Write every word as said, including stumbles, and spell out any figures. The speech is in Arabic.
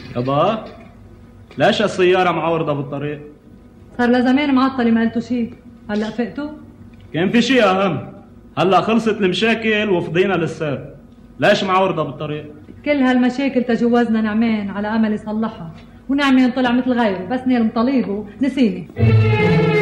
يابا ليش السيارة معورضة بالطريق؟ صار لزمان معطلة ما قلتوا شيء، هلا فقتوا؟ كان في شيء أهم، هلا خلصت المشاكل وفضينا للسير. ليش معورضة بالطريق؟ كل هالمشاكل تجوزنا نعمان على أمل يصلحها، ونعمان طلع مثل غيره، بس نيل مطالبه نسيني.